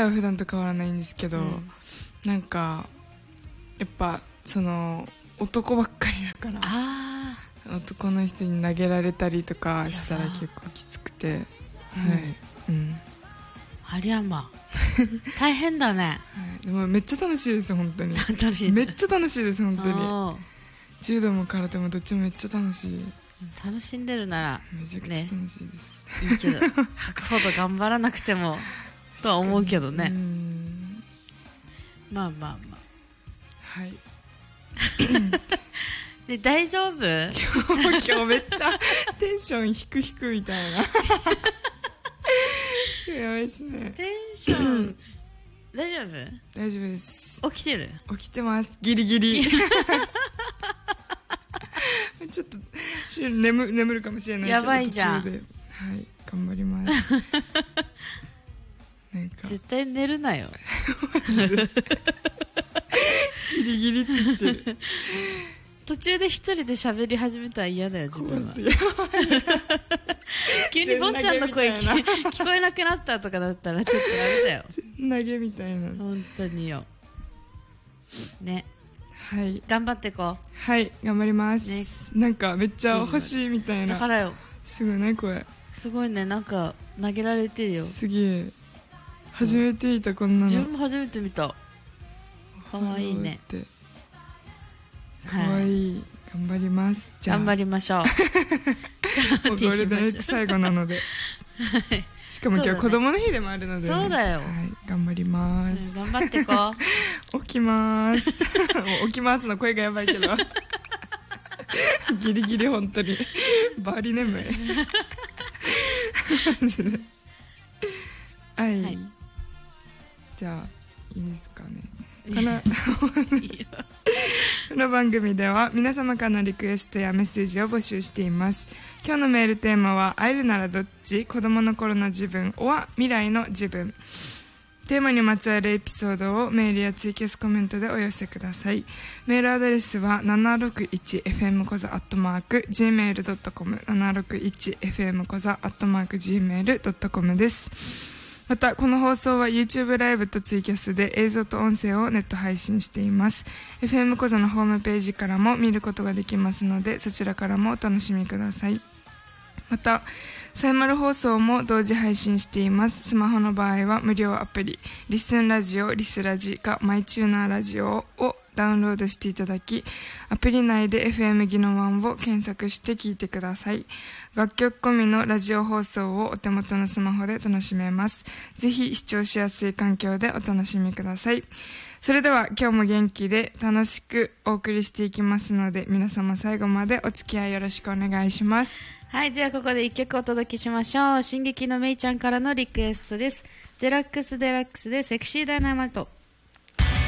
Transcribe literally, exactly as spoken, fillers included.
は普段と変わらないんですけど、うん、なんかやっぱその男ばっかりだから、あ男の人に投げられたりとかしたら結構きつくて、はい、うん、 ありゃま大変だね、はい、でもめっちゃ楽しいです本当に楽しい、 めっちゃ楽しいです本当に。柔道も空手もどっちもめっちゃ楽しい。 楽しんでるならめちゃくちゃ楽しいです、 ね、いいけど吐くほど頑張らなくてもとは思うけどね。うん、まあまあまあ、はいで大丈夫今日今日めっちゃテンション低くみたいなやばいですね。 テンション大丈夫？ 大丈夫です。 起きてる？ 起きてます、ギリギリちょっと眠, 眠るかもしれないけどやばいじゃん。 途中で、はい、頑張りますなんか絶対寝るなよギリギリって言ってる途中で一人で喋り始めたら嫌だよ自分は急にボンちゃんの声聞, 聞こえなくなったとかだったらちょっとあれだよ投げみたいな。 本当によね。 はい、 頑張ってこう。 はい頑張ります、ね、なんかめっちゃ欲しいみたいな。 だからよすごいねこれ。 すごいね、なんか投げられてるよ。 すげえ初めて見たこんなの。 自分も初めて見た。かわいいね。 かわいい、頑張ります。 じゃあ頑張りましょうもうゴールデンウィーク最後なのでしかも今日子供の日でもあるので、ね、 そうだよ、 はい、頑張ります、 うん、頑張ってこう起きます起きますの声がやばいけどギリギリ本当にバリ眠いマジではい、はい、じゃあいいですかね。このこの番組では皆様からのリクエストやメッセージを募集しています。今日のメールテーマは会えるならどっち？子供の頃の自分は未来の自分。テーマにまつわるエピソードをメールやツイキャスコメントでお寄せください。メールアドレスは ななろくいちエフエム コザ アットマーク ジーメールドットコム ななろくいちエフエム コザ アットマーク ジーメールドットコム です。またこの放送は YouTube ライブとツイキャスで映像と音声をネット配信しています。 エフエム コザのホームページからも見ることができますので、そちらからもお楽しみください。またサイマル放送も同時配信しています。スマホの場合は無料アプリリスンラジオ、リスラジかマイチューナーラジオをダウンロードしていただき、アプリ内で エフエム ギノワンを検索して聞いてください。楽曲込みのラジオ放送をお手元のスマホで楽しめます。ぜひ視聴しやすい環境でお楽しみください。それでは今日も元気で楽しくお送りしていきますので、皆様最後までお付き合いよろしくお願いします。 はい、ではここで一曲お届けしましょう。進撃のめいちゃんからのリクエストです。デラックスデラックスでセクシーダイナマイト。